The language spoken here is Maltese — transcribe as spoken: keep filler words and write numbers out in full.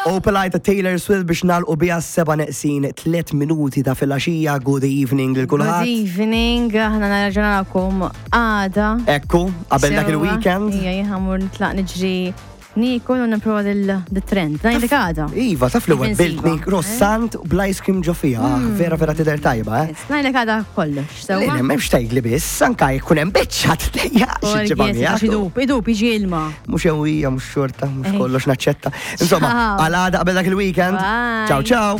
Opalite Taylor Swift biex nalqu biha seba' neqsin tliet minuti ta' filgħaxija. Good evening lil kulħadd. Good evening, aħna narġanakom għada. Ekku, qabel dak il-weekend. Ija, jħamur nitlaq niġri nikol u nipprova dil-trend. Najdik għada. Iva, taf l-ewwel biltni croissant bl-ice cream ġo fiha. Vera vera tidher tajba, eh? Najdik għada kollox. Lejn m'hemmx tgħidli biss, anke jkun hemm biċċa tejjaqx iġġibha miegħek. Idup, idup iġi ilma. Mhux hewwija, mhux xorta, mhux kollox naċċetta. Insomma, għal għada qabel dak il-weekend. Ciao ciao.